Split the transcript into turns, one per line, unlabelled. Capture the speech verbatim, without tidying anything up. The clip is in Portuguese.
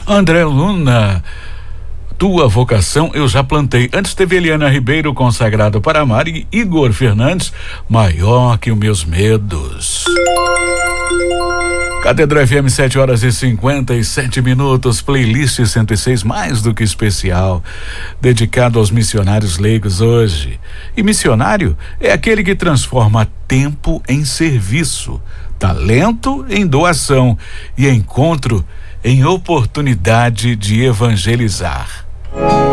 André Luna, tua vocação eu já plantei. Antes teve Eliana Ribeiro, Consagrado para Amar, e Igor Fernandes, Maior que os Meus Medos. Catedral F M, sete horas e cinquenta e sete minutos, playlist cento e seis, mais do que especial, dedicado aos missionários leigos hoje. E missionário é aquele que transforma tempo em serviço, talento em doação e encontro em oportunidade de evangelizar.